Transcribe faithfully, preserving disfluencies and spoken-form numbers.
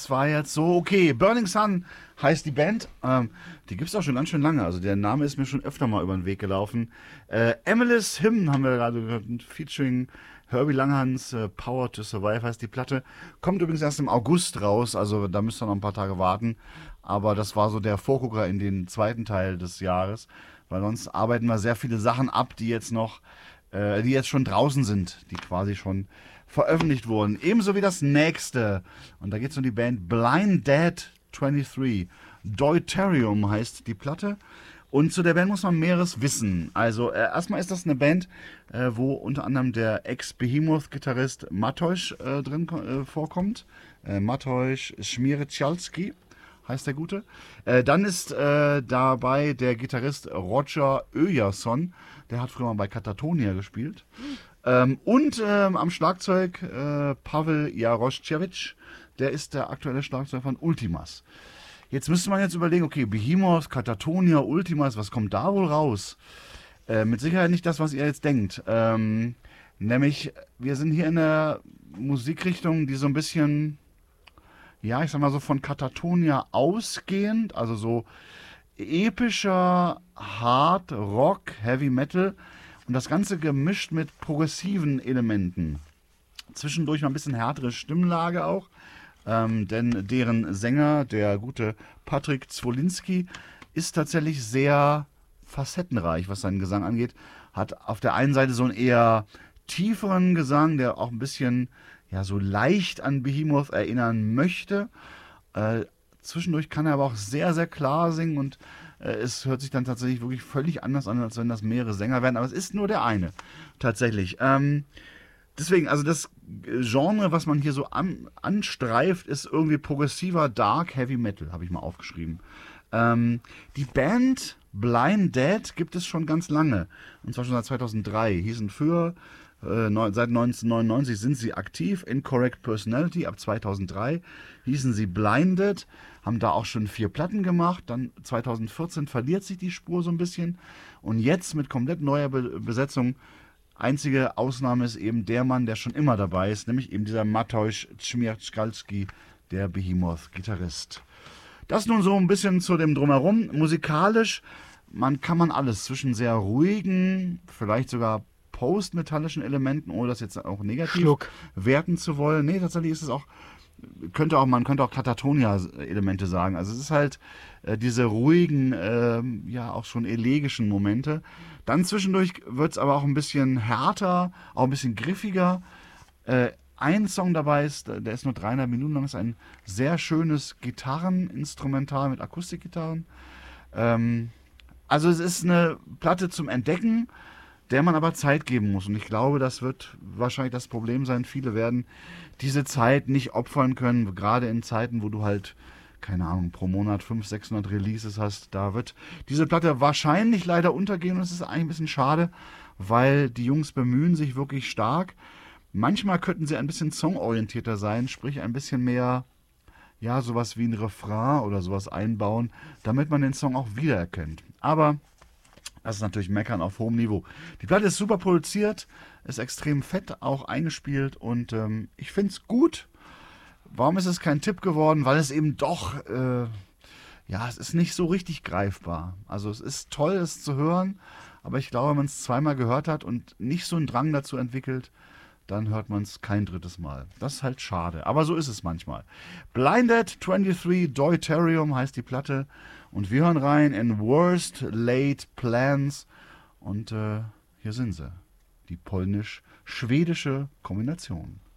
das war jetzt so, okay, Burning Sun heißt die Band. Ähm, die gibt es auch schon ganz schön lange. Also der Name ist mir schon öfter mal über den Weg gelaufen. Äh, Emily's Hymn haben wir gerade gehört, featuring Herbie Langhans, äh, Power to Survive heißt die Platte. Kommt übrigens erst im August raus, also da müsst ihr noch ein paar Tage warten. Aber das war so der Vorgucker in den zweiten Teil des Jahres, weil sonst arbeiten wir sehr viele Sachen ab, die jetzt noch, äh, die jetzt schon draußen sind, die quasi schon veröffentlicht wurden. Ebenso wie das nächste. Und da geht es um die Band Blind Dead dreiundzwanzig. Deuterium heißt die Platte. Und zu der Band muss man mehreres wissen. Also äh, erstmal ist das eine Band, äh, wo unter anderem der Ex-Behemoth-Gitarrist Mateusz äh, drin äh, vorkommt. Äh, Mateusz Śmiercialski heißt der Gute. Äh, dann ist äh, dabei der Gitarrist Roger Öjason. Der hat früher mal bei Katatonia gespielt. Ähm, und ähm, am Schlagzeug äh, Pavel Jaroszewicz. Der ist der aktuelle Schlagzeuger von Ultimas. Jetzt müsste man jetzt überlegen, okay, Behemoth, Katatonia, Ultimas, was kommt da wohl raus? Äh, mit Sicherheit nicht das, was ihr jetzt denkt. Ähm, nämlich, wir sind hier in der Musikrichtung, die so ein bisschen, ja, ich sag mal so von Katatonia ausgehend, also so epischer Hard Rock, Heavy Metal und das Ganze gemischt mit progressiven Elementen. Zwischendurch mal ein bisschen härtere Stimmlage auch. Ähm, denn deren Sänger, der gute Patrick Zwolinski, ist tatsächlich sehr facettenreich, was seinen Gesang angeht. Hat auf der einen Seite so einen eher tieferen Gesang, der auch ein bisschen ja, so leicht an Behemoth erinnern möchte. Äh, zwischendurch kann er aber auch sehr, sehr klar singen und äh, es hört sich dann tatsächlich wirklich völlig anders an, als wenn das mehrere Sänger wären. Aber es ist nur der eine, tatsächlich. Ähm, Deswegen, also das Genre, was man hier so an, anstreift, ist irgendwie progressiver Dark Heavy Metal, habe ich mal aufgeschrieben. Ähm, die Band Blind Dead gibt es schon ganz lange. Und zwar schon seit zweitausenddrei. Hießen für, äh, neun, seit neunzehnhundertneunundneunzig sind sie aktiv. Incorrect Personality ab zweitausenddrei hießen sie Blinded. Haben da auch schon vier Platten gemacht. Dann zweitausendvierzehn verliert sich die Spur so ein bisschen. Und jetzt mit komplett neuer Be- Besetzung. Einzige Ausnahme ist eben der Mann, der schon immer dabei ist, nämlich eben dieser Mateusz Śmiercialski, der Behemoth-Gitarrist. Das nun so ein bisschen zu dem Drumherum. Musikalisch, man kann man alles zwischen sehr ruhigen, vielleicht sogar postmetallischen Elementen, ohne das jetzt auch negativ Schluck. werten zu wollen. Nee, tatsächlich ist es auch, könnte auch man könnte auch Katatonia-Elemente sagen. Also es ist halt äh, diese ruhigen, äh, ja auch schon elegischen Momente. Dann zwischendurch wird es aber auch ein bisschen härter, auch ein bisschen griffiger. Äh, ein Song dabei ist, der ist nur dreieinhalb Minuten lang, ist ein sehr schönes Gitarreninstrumental mit Akustikgitarren. Ähm, also es ist eine Platte zum Entdecken, der man aber Zeit geben muss. Und ich glaube, das wird wahrscheinlich das Problem sein. Viele werden diese Zeit nicht opfern können, gerade in Zeiten, wo du halt, keine Ahnung, pro Monat fünfhundert, sechshundert Releases hast. Da wird diese Platte wahrscheinlich leider untergehen und es ist eigentlich ein bisschen schade, weil die Jungs bemühen sich wirklich stark. Manchmal könnten sie ein bisschen songorientierter sein, sprich ein bisschen mehr, ja, sowas wie ein Refrain oder sowas einbauen, damit man den Song auch wiedererkennt. Aber das ist natürlich Meckern auf hohem Niveau. Die Platte ist super produziert, ist extrem fett auch eingespielt und ähm, ich finde es gut. Warum ist es kein Tipp geworden? Weil es eben doch, äh, ja, es ist nicht so richtig greifbar. Also es ist toll, es zu hören, aber ich glaube, wenn man es zweimal gehört hat und nicht so einen Drang dazu entwickelt, dann hört man es kein drittes Mal. Das ist halt schade, aber so ist es manchmal. Blinded dreiundzwanzig, Deuterium heißt die Platte und wir hören rein in Worst Laid Plans und äh, hier sind sie, die polnisch-schwedische Kombination.